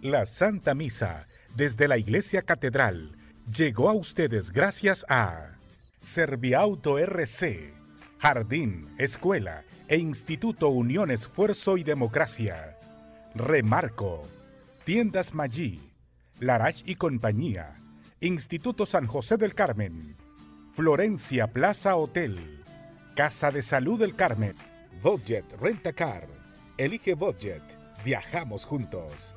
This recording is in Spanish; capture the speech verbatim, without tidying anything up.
La Santa Misa, desde la Iglesia Catedral, llegó a ustedes gracias a Serviauto R C, Jardín, Escuela e Instituto Unión Esfuerzo y Democracia. Remarco, Tiendas Maggi, Larach y Compañía, Instituto San José del Carmen, Florencia Plaza Hotel, Casa de Salud del Carmen, Budget Rentacar. Elige Budget, viajamos juntos.